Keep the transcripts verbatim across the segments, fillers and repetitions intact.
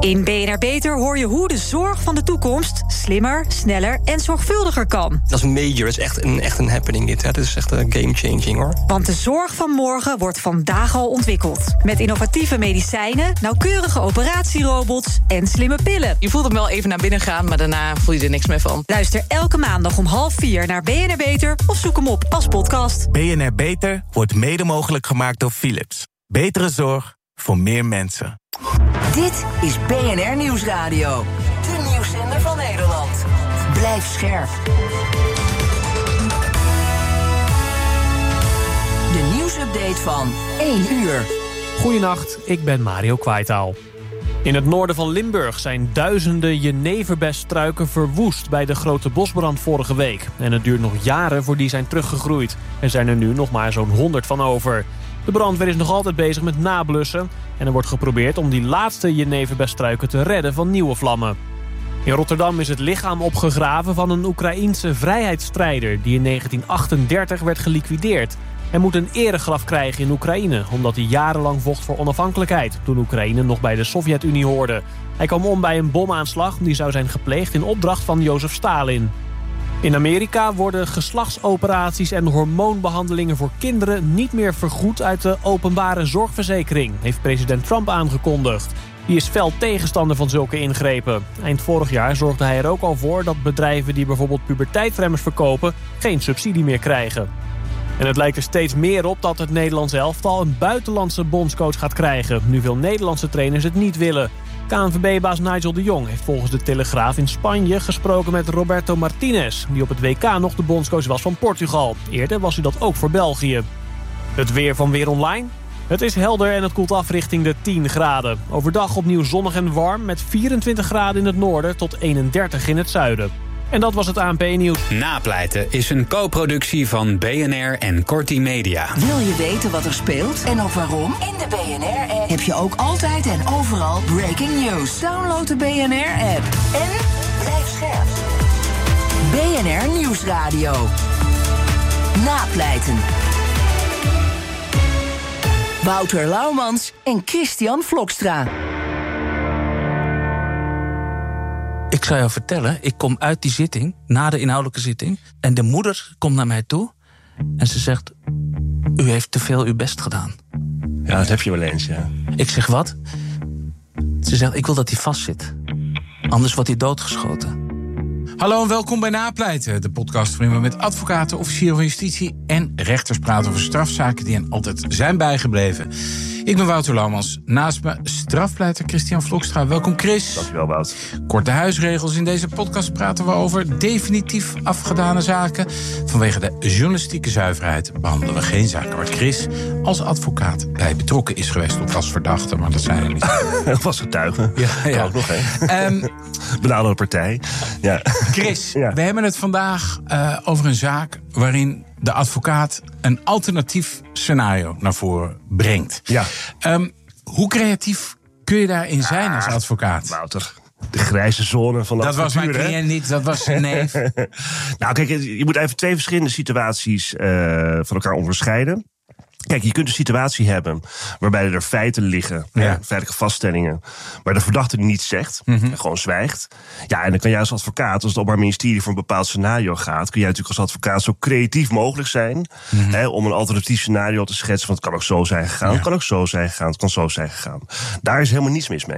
In B N R Beter hoor je hoe de zorg van de toekomst slimmer, sneller en zorgvuldiger kan. Dat is major, dat is echt een, echt een happening dit. Hè. Dat is echt een game-changing hoor. Want de zorg van morgen wordt vandaag al ontwikkeld. Met innovatieve medicijnen, nauwkeurige operatierobots en slimme pillen. Je voelt hem wel even naar binnen gaan, maar daarna voel je er niks meer van. Luister elke maandag om half vier naar B N R Beter of zoek hem op als podcast. B N R Beter wordt mede mogelijk gemaakt door Philips. Betere zorg voor meer mensen. Dit is B N R Nieuwsradio. De nieuwszender van Nederland. Blijf scherp. De nieuwsupdate van één uur. Goedenacht, ik ben Mario Kwaitaal. In het noorden van Limburg zijn duizenden jeneverbesstruiken verwoest bij de grote bosbrand vorige week. En het duurt nog jaren voor die zijn teruggegroeid. Er zijn er nu nog maar zo'n honderd van over. De brandweer is nog altijd bezig met nablussen. En er wordt geprobeerd om die laatste jeneverbesstruiken te redden van nieuwe vlammen. In Rotterdam is het lichaam opgegraven van een Oekraïense vrijheidsstrijder die in negentien achtendertig werd geliquideerd. Hij moet een eregraf krijgen in Oekraïne, omdat hij jarenlang vocht voor onafhankelijkheid, toen Oekraïne nog bij de Sovjet-Unie hoorde. Hij kwam om bij een bomaanslag die zou zijn gepleegd in opdracht van Jozef Stalin. In Amerika worden geslachtsoperaties en hormoonbehandelingen voor kinderen niet meer vergoed uit de openbare zorgverzekering, heeft president Trump aangekondigd. Die is fel tegenstander van zulke ingrepen. Eind vorig jaar zorgde hij er ook al voor dat bedrijven die bijvoorbeeld puberteitsremmers verkopen geen subsidie meer krijgen. En het lijkt er steeds meer op dat het Nederlands elftal een buitenlandse bondscoach gaat krijgen, nu veel Nederlandse trainers het niet willen. K N V B-baas Nigel de Jong heeft volgens de Telegraaf in Spanje gesproken met Roberto Martinez, die op het W K nog de bondscoach was van Portugal. Eerder was hij dat ook voor België. Het weer van Weer Online. Het is helder en het koelt af richting de tien graden. Overdag opnieuw zonnig en warm met vierentwintig graden in het noorden tot eenendertig in het zuiden. En dat was het A N P-nieuws. Napleiten is een co-productie van B N R en Corti Media. Wil je weten wat er speelt en ook waarom? In de B N R-app heb je ook altijd en overal breaking news. Download de B N R-app en blijf scherp. B N R Nieuwsradio. Napleiten. Wouter Laumans en Christian Vlokstra. Ik zou jou vertellen, ik kom uit die zitting, na de inhoudelijke zitting, en de moeder komt naar mij toe en ze zegt, u heeft te veel uw best gedaan. Ja, dat heb je wel eens, ja. Ik zeg, wat? Ze zegt, ik wil dat hij vastzit. Anders wordt hij doodgeschoten. Hallo en welkom bij Napleiten, de podcast waarin we met advocaten, officieren van justitie en rechters praten over strafzaken die hen altijd zijn bijgebleven. Ik ben Wouter Laumans. Naast me strafpleiter Christian Vlokstra. Welkom Chris. Dankjewel Wout. Korte huisregels. In deze podcast praten we over definitief afgedane zaken. Vanwege de journalistieke zuiverheid behandelen we geen zaken waar Chris als advocaat bij betrokken is geweest of als verdachte. Maar dat zijn er niet. Was getuige. Ja, ja. Ook nog, hè. Um, Benaderde partij. Ja. Chris, ja. We hebben het vandaag uh, over een zaak waarin de advocaat een alternatief scenario naar voren brengt. Ja. Um, hoe creatief kun je daarin zijn ah, als advocaat? Wouter, de grijze zone van de dat advocatuur. Dat was mijn cliënt niet, dat was zijn neef. Nou kijk, je moet even twee verschillende situaties uh, van elkaar onderscheiden. Kijk, je kunt een situatie hebben waarbij er feiten liggen, ja. hè, feitelijke vaststellingen, waar de verdachte niets zegt, mm-hmm. en gewoon zwijgt. Ja, en dan kan jij als advocaat, als het Openbaar Ministerie voor een bepaald scenario gaat, kun jij natuurlijk als advocaat zo creatief mogelijk zijn, mm-hmm. hè, om een alternatief scenario te schetsen. Want het kan ook zo zijn gegaan, ja. het kan ook zo zijn gegaan, het kan zo zijn gegaan. Daar is helemaal niets mis mee.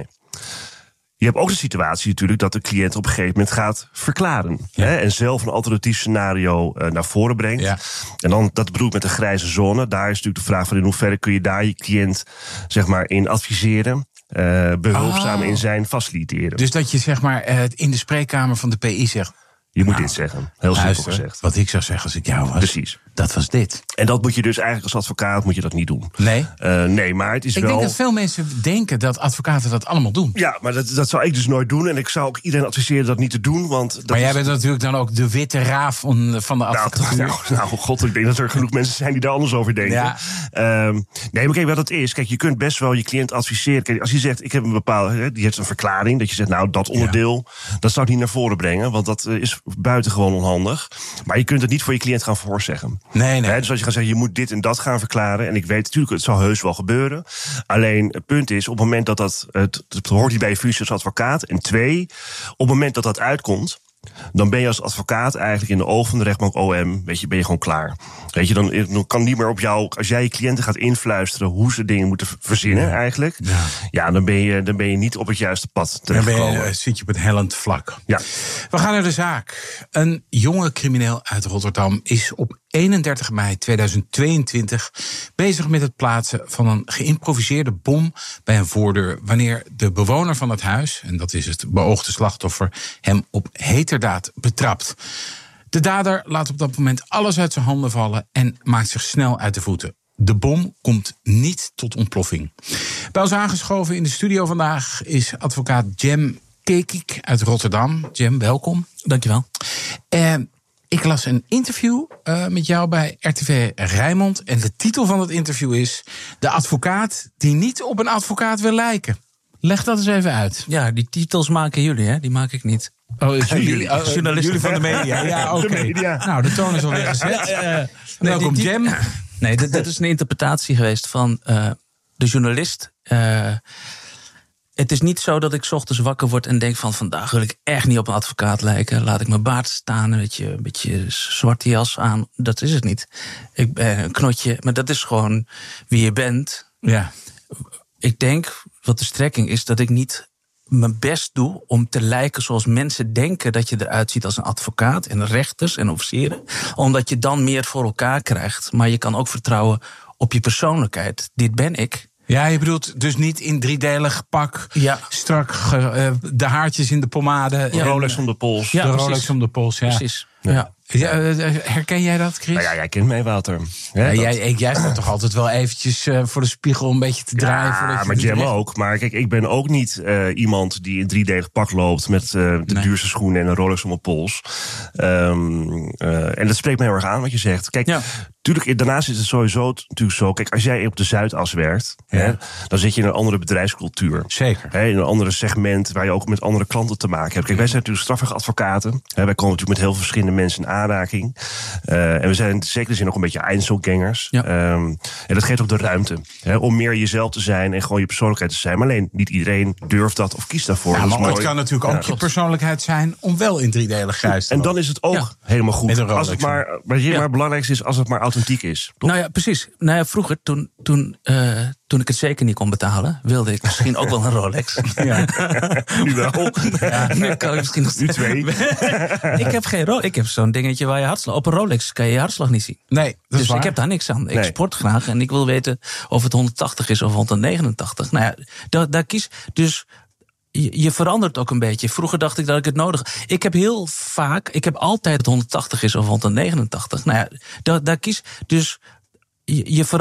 Je hebt ook de situatie natuurlijk dat de cliënt op een gegeven moment gaat verklaren. Ja. Hè, en zelf een alternatief scenario uh, naar voren brengt. Ja. En dan, dat bedoel ik met de grijze zone. Daar is natuurlijk de vraag van in hoeverre kun je daar je cliënt zeg maar in adviseren. Uh, behulpzaam oh. in zijn faciliteren. Dus dat je zeg maar uh, in de spreekkamer van de P I zegt, je moet nou, dit zeggen. Heel luister, simpel gezegd. Wat ik zou zeggen als ik jou was. Precies. Dat was dit. En dat moet je dus eigenlijk als advocaat moet je dat niet doen. Nee? Uh, nee, maar het is ik wel... Ik denk dat veel mensen denken dat advocaten dat allemaal doen. Ja, maar dat, dat zou ik dus nooit doen. En ik zou ook iedereen adviseren dat niet te doen. Want dat maar jij is... bent natuurlijk dan ook de witte raaf van, van de advocatuur. Nou, nou, nou, god, ik denk dat er genoeg mensen zijn die daar anders over denken. Ja. Um, nee, maar kijk, wat het is. Kijk, je kunt best wel je cliënt adviseren. Kijk, als je zegt, ik heb een bepaalde... Die heeft een verklaring, dat je zegt, nou, dat onderdeel... Ja. dat zou ik niet naar voren brengen. Want dat is buitengewoon onhandig. Maar je kunt het niet voor je cliënt gaan voorzeggen. Nee, nee. He, dus als je gaat zeggen, je moet dit en dat gaan verklaren. En ik weet natuurlijk, het zal heus wel gebeuren. Alleen het punt is, op het moment dat dat... Het, het hoort niet bij je functie als advocaat. En twee, op het moment dat dat uitkomt... dan ben je als advocaat eigenlijk in de ogen van de rechtbank O M... weet je, ben je gewoon klaar. Weet je, dan, dan kan niet meer op jou... als jij je cliënten gaat influisteren hoe ze dingen moeten verzinnen eigenlijk... ja, ja dan, ben je, dan ben je niet op het juiste pad terechtgekomen. Dan ben je, zit je op het hellend vlak. Ja. We gaan naar de zaak. Een jonge crimineel uit Rotterdam is op eenendertig mei tweeduizend tweeëntwintig... bezig met het plaatsen van een geïmproviseerde bom bij een voordeur... wanneer de bewoner van het huis, en dat is het beoogde slachtoffer... hem op heterdaad betrapt. De dader laat op dat moment alles uit zijn handen vallen... en maakt zich snel uit de voeten. De bom komt niet tot ontploffing. Bij ons aangeschoven in de studio vandaag is advocaat Jem Kekik uit Rotterdam. Jem, welkom. Dankjewel. Uh, ik las een interview uh, met jou bij R T V Rijnmond... en de titel van het interview is... De advocaat die niet op een advocaat wil lijken. Leg dat eens even uit. Ja, die titels maken jullie, hè? Die maak ik niet. Oh, is jullie, jullie, uh, journalisten jullie van de media. Ja, oké. Okay. Nou, de toon is alweer gezet. Ja, ja, ja. Welkom, nee, die, Jem. Nee, dit, dit is een interpretatie geweest van uh, de journalist. Uh, het is niet zo dat ik 's ochtends wakker word en denk van... vandaag wil ik echt niet op een advocaat lijken. Laat ik mijn baard staan, een beetje, een beetje zwarte jas aan. Dat is het niet. Ik ben een knotje, maar dat is gewoon wie je bent. Ja. Ik denk, wat de strekking is, dat ik niet mijn best doe om te lijken zoals mensen denken dat je eruit ziet als een advocaat en rechters en officieren. Omdat je dan meer voor elkaar krijgt. Maar je kan ook vertrouwen op je persoonlijkheid. Dit ben ik. Ja, je bedoelt dus niet in driedelig pak, ja. strak uh, de haartjes in de pomade. Ja, Rolex om de pols. Ja, de precies. Rolex om de pols, ja. Precies. Ja. Ja. Ja, herken jij dat, Chris? Nou ja, jij kent mij, Wouter. Ja, jij, jij staat toch altijd wel eventjes uh, voor de spiegel een beetje te draaien? Ja, maar Jem ook. Maar kijk, ik ben ook niet uh, iemand die in driedelig pak loopt... met uh, de nee. duurste schoenen en een Rolex om mijn pols. Um, uh, en dat spreekt mij heel erg aan wat je zegt. Kijk, ja. Tuurlijk, daarnaast is het sowieso natuurlijk zo... Kijk, als jij op de Zuidas werkt... Ja. Hè, dan zit je in een andere bedrijfscultuur. Zeker. Hè, in een andere segment waar je ook met andere klanten te maken hebt. Kijk, wij zijn natuurlijk strafrechtadvocaten. Hè, wij komen natuurlijk met heel veel verschillende mensen in aanraking. Uh, en we zijn in zekere zin ook een beetje Einzelgangers. Ja. Um, en dat geeft ook de ruimte. Hè, om meer jezelf te zijn en gewoon je persoonlijkheid te zijn. Maar alleen niet iedereen durft dat of kiest daarvoor. Ja, maar het kan natuurlijk ook ja. je persoonlijkheid zijn... om wel in driedelig grijs te En dan is het ook ja. helemaal goed. Als het maar, maar hier ja. maar het belangrijkste is als het maar authentiek is. Toch? Nou ja, precies. Nou ja, vroeger, toen, toen, uh, toen ik het zeker niet kon betalen... wilde ik misschien ook wel een Rolex. Ja. Nu wel. Ja, nu kan ik misschien nog steeds. Nu twee. ik heb geen Rolex. Ik heb zo'n dingetje waar je hartslag... Op een Rolex kan je je hartslag niet zien. Nee, dat dus is waar. Ik heb daar niks aan. Ik nee. sport graag en ik wil weten of het honderdtachtig is of honderdnegenentachtig. Nou ja, daar, daar kies... Dus... Je, je verandert ook een beetje. Vroeger dacht ik dat ik het nodig had. Ik heb heel vaak, ik heb altijd het honderdtachtig is of honderdnegenentachtig. Nou ja, daar, daar kies. Dus je, je verandert.